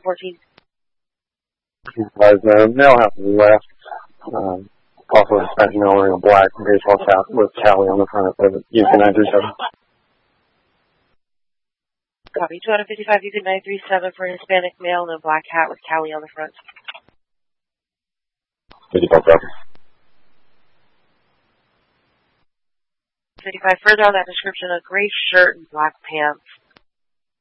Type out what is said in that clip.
14. Male half of the left. Also a Hispanic male wearing a black baseball cap with Cali on the front of it. Houston 937. Copy. 255 Houston 937 for an Hispanic male in a black hat with Cali on the front. 55 copy. 55. Further on that description, a gray shirt and black pants.